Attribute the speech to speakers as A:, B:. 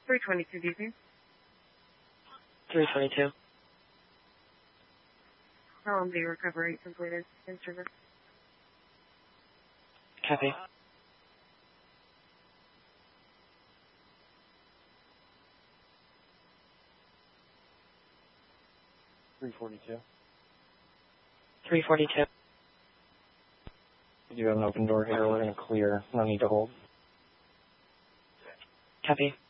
A: 322 DC.
B: 322.
A: LMD recovery completed in service.
B: Copy.
C: $342.
B: 342.
C: We do have an open door here. We're going to clear. No need to hold.
B: Copy.